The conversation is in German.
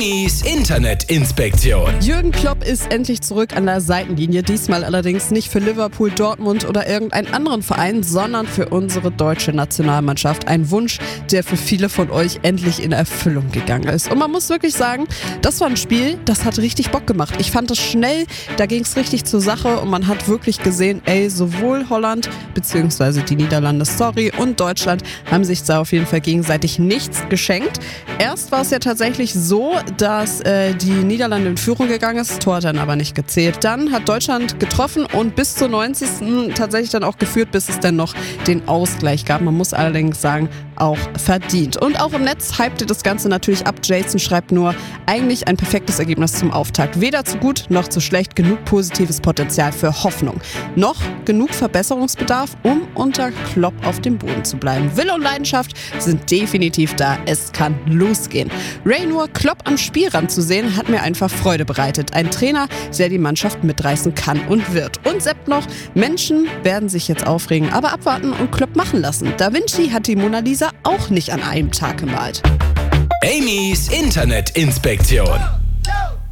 Amy's Internetinspektion. Jürgen Klopp ist endlich zurück an der Seitenlinie. Diesmal allerdings nicht für Liverpool, Dortmund oder irgendeinen anderen Verein, sondern für unsere deutsche Nationalmannschaft. Ein Wunsch, der für viele von euch endlich in Erfüllung gegangen ist. Und man muss wirklich sagen, das war ein Spiel, das hat richtig Bock gemacht. Ich fand es schnell, da ging es richtig zur Sache und man hat wirklich gesehen, sowohl Holland bzw. die Niederlande, und Deutschland haben sich da auf jeden Fall gegenseitig nichts geschenkt. Erst war es ja tatsächlich so, dass die Niederlande in Führung gegangen ist, das Tor hat dann aber nicht gezählt. Dann hat Deutschland getroffen und bis zur 90. tatsächlich dann auch geführt, bis es dann noch den Ausgleich gab. Man muss allerdings sagen, auch verdient. Und auch im Netz hypte das Ganze natürlich ab. Jason schreibt nur, eigentlich ein perfektes Ergebnis zum Auftakt. Weder zu gut noch zu schlecht, genug positives Potenzial für Hoffnung. Noch genug Verbesserungsbedarf, um unter Klopp auf dem Boden zu bleiben. Wille und Leidenschaft sind definitiv da. Es kann losgehen. Ray, nur Klopp am Spielrand zu sehen, hat mir einfach Freude bereitet. Ein Trainer, der die Mannschaft mitreißen kann und wird. Und Sepp noch, Menschen werden sich jetzt aufregen, aber abwarten und Klopp machen lassen. Da Vinci hat die Mona Lisa auch nicht an einem Tag gemalt. Amy's Internetinspektion.